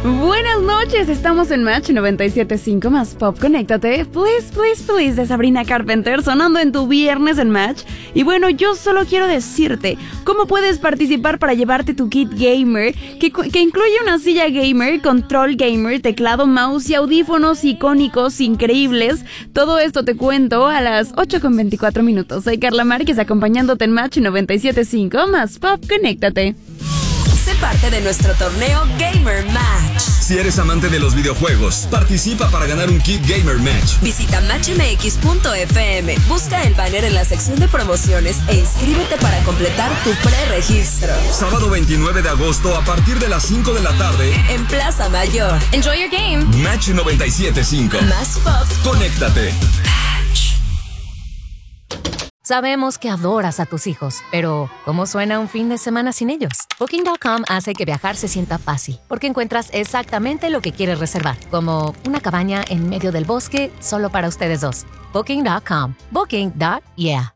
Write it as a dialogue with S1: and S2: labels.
S1: Buenas noches, estamos en Match 97.5 más Pop. Conéctate, please, please, please, de Sabrina Carpenter, sonando en tu viernes en Match. Y bueno, yo solo quiero decirte cómo puedes participar para llevarte tu kit gamer, que incluye una silla gamer, control gamer, teclado, mouse y audífonos icónicos increíbles. Todo esto te cuento a las 8:24. Soy Carla Márquez, acompañándote en Match 97.5 más Pop. Conéctate.
S2: Sé parte de nuestro torneo Gamer Match.
S3: Si eres amante de los videojuegos, participa para ganar un kit Gamer Match.
S2: Visita matchmx.fm, busca el banner en la sección de promociones e inscríbete para completar tu preregistro.
S3: Sábado 29 de agosto a partir de las 5 de la tarde
S2: en Plaza Mayor. Enjoy your game.
S3: Match 97.5.
S2: Más Pop.
S3: Conéctate.
S4: Sabemos que adoras a tus hijos, pero ¿cómo suena un fin de semana sin ellos? Booking.com hace que viajar se sienta fácil, porque encuentras exactamente lo que quieres reservar, como una cabaña en medio del bosque solo para ustedes dos. Booking.com. Booking.yeah.